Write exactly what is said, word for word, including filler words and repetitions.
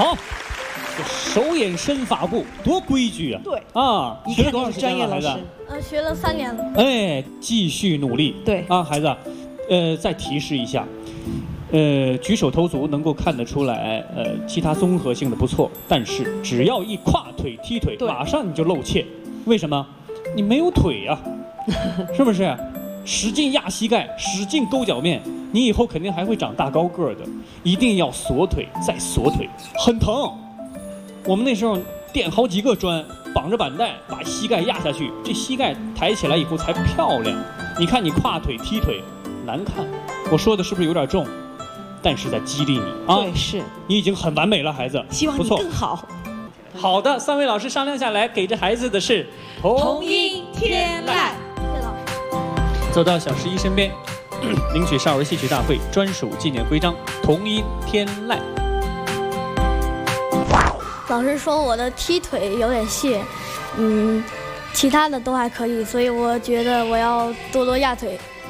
好，手眼身法步多规矩啊！ 对啊，学了多长时间了，孩子？ 呃，学了三年了。 哎，继续努力。 对啊，孩子，呃，再提示一下，呃，举手投足能够看得出来，呃，其他综合性的不错，但是只要一跨腿踢腿，马上你就露怯。为什么？你没有腿呀、啊，是不是？使劲压膝盖，使劲勾脚面，你以后肯定还会长大高个儿的。一定要锁腿再锁腿，很疼。我们那时候垫好几个砖，绑着板带把膝盖压下去，这膝盖抬起来以后才漂亮。你看你跨腿踢腿难看，我说的是不是有点重？但是在激励你啊！ 对，是你已经很完美了，孩子， 希望你更好。 好的，三位老师商量下来，给这孩子的是童音天籁。 走到小十一身边，领取少儿戏曲大会专属纪念徽章“童音天籁”。 老师说我的踢腿有点细，嗯，其他的都还可以，所以我觉得我要多多压腿，